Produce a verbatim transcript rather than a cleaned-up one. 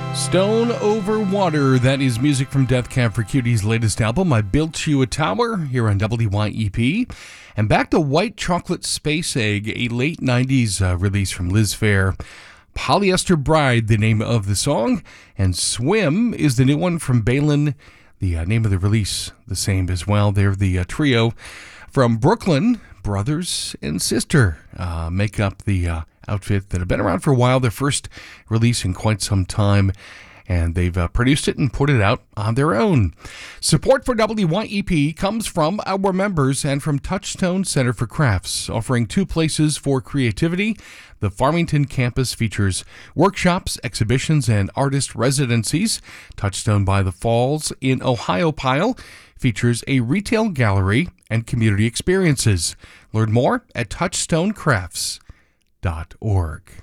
Stone Over Water, that is music from Death Cab for Cutie's latest album, I Built You a Tower, here on W Y E P. And back to White Chocolate Space Egg, a late nineties uh, release from Liz Phair. Polyester Bride, the name of the song, and Swim is the new one from Balin. The uh, name of the release, the same as well. They're the uh, trio from Brooklyn, brothers and sister, uh, make up the uh, outfit that have been around for a while. Their first release in quite some time, and they've uh, produced it and put it out on their own. Support for W Y E P comes from our members and from Touchstone Center for Crafts, offering two places for creativity. The Farmington campus features workshops, exhibitions, and artist residencies. Touchstone by the Falls in Ohiopyle features a retail gallery and community experiences. Learn more at touchstone crafts dot org.